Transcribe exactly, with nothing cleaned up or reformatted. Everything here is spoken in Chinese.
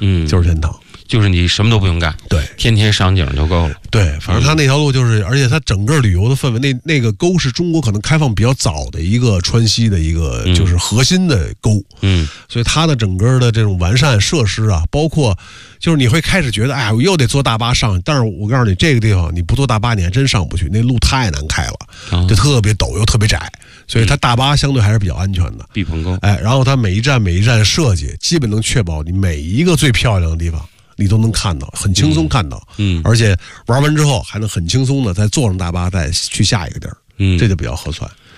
嗯， 就是天堂。 就是你什么都不用干， 对， 天天赏景就够了。 对，反正它那条路就是，而且它整个旅游的氛围，那那个沟是中国可能开放比较早的一个川西的一个就是核心的沟， 嗯， 所以它的整个的这种完善设施啊，包括就是你会开始觉得，哎，我又得坐大巴上，但是我告诉你，这个地方你不坐大巴你还真上不去，那路太难开了， 哦、 就特别陡又特别窄，所以它大巴相对还是比较安全的。 避棚沟， 哎，然后它每一站每一站设计，基本能确保你每一个最漂亮的地方。你都能看到，很轻松看到， 嗯，嗯而且玩完之后还能很轻松的再坐上大巴再去下一个地儿， 嗯， 这就比较合算。